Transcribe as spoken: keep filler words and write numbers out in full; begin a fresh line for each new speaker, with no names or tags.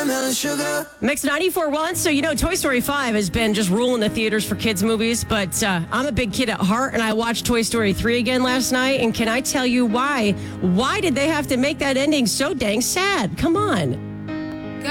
watermelon sugar.
Mix ninety-four one. So, you know, Toy Story five has been just ruling the theaters for kids' movies. But uh, I'm a big kid at heart, and I watched Toy Story three again last night. And can I tell you why? Why did they have to make that ending so dang sad? Come on.